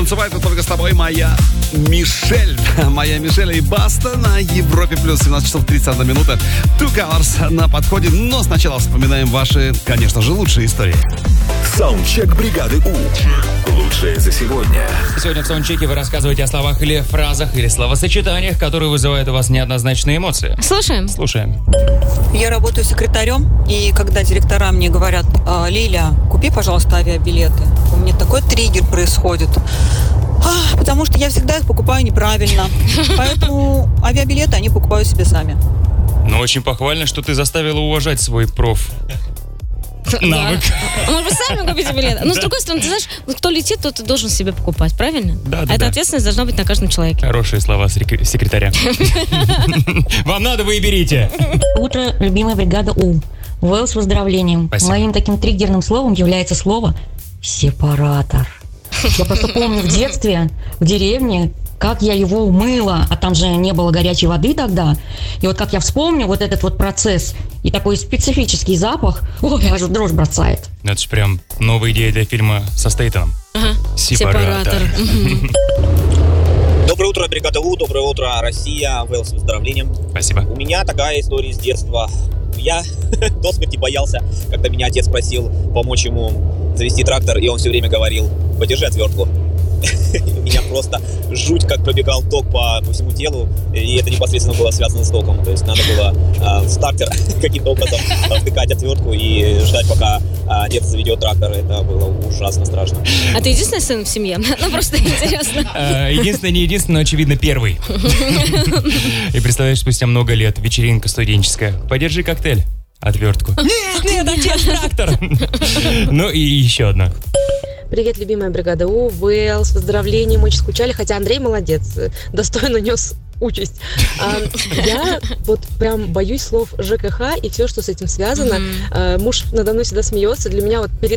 танцевать мы только с тобой, моя Мишель. Моя Мишель и Баста на Европе плюс 17 часов 31 минута. Two Colors на подходе, но сначала вспоминаем ваши, конечно же, лучшие истории. Саундчек бригады У. Лучшее за сегодня. Сегодня в саундчеке вы рассказываете о словах или фразах, или словосочетаниях, которые вызывают у вас неоднозначные эмоции. Слушаем. Я работаю секретарем, и когда директора мне говорят: Лиля, купи, пожалуйста, авиабилеты, у меня такой триггер происходит. Потому что я всегда их покупаю неправильно. Поэтому авиабилеты они покупают себе сами. Но очень похвально, что ты заставила уважать свой навык. Может быть, сами купите билеты. Но с другой стороны, ты знаешь, кто летит, тот и должен себе покупать, правильно? Да. Эта ответственность должна быть на каждом человеке. Хорошие слова секретаря. Вам надо, вы и берите. Утро, любимая бригада У. Вэл с выздоровлением. Спасибо. Моим таким триггерным словом является слово «сепаратор». Я просто помню в детстве, в деревне, как я его умыла, а там же не было горячей воды тогда. И вот как я вспомню вот этот вот процесс и такой специфический запах, ой, аж дрожь бросает. Это же прям новая идея для фильма со Стейтоном. Ага. Сепаратор. Доброе утро, бригада У, доброе утро, Россия, Вэл с выздоровлением. Спасибо. У меня такая история с детства. Я до смерти боялся, когда меня отец просил помочь ему завести трактор, и он все время говорил: подержи отвертку. У меня просто жуть, как пробегал ток по всему телу, и это непосредственно было связано с током. То есть надо было в стартер каким-то образом втыкать отвертку и ждать, пока дед заведет трактор. Это было ужасно страшно. А ты единственный сын в семье? Ну, просто интересно. Единственный, не единственный, но, очевидно, первый. И представляешь, спустя много лет вечеринка студенческая. Подержи коктейль. Отвертку. Нет, отец, трактор. Ну и еще одна. Привет, любимая бригада У, Вэл, с выздоровлением, очень скучали, хотя Андрей молодец, достойно нес участь. Я вот прям боюсь слов ЖКХ и все, что с этим связано. Муж надо мной всегда смеется, для меня вот